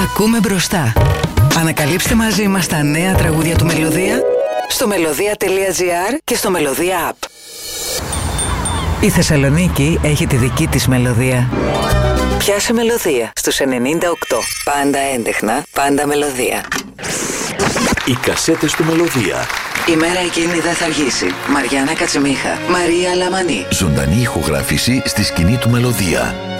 Ακούμε μπροστά. Ανακαλύψτε μαζί μας τα νέα τραγούδια του Μελωδία στο melodia.gr και στο Melodia App. Η Θεσσαλονίκη έχει τη δική της μελωδία. Πιάσε Μελωδία στους 98. Πάντα έντεχνα, πάντα μελωδία. Οι κασέτες του Μελωδία. Η μέρα εκείνη δεν θα αργήσει. Μαριάννα Κατσιμίχα, Μαρία Λαμανή. Ζωντανή ηχογράφηση στη σκηνή του Μελωδία.